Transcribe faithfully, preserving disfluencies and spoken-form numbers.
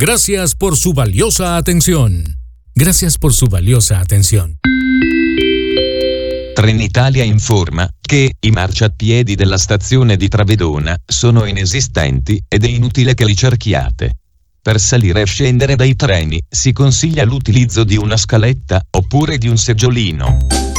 Gracias por su valiosa atención. Gracias por su valiosa atención. Trenitalia informa che i marciapiedi della stazione di Travedona sono inesistenti ed è inutile che li cerchiate. Per salire e scendere dai treni si consiglia l'utilizzo di una scaletta oppure di un seggiolino.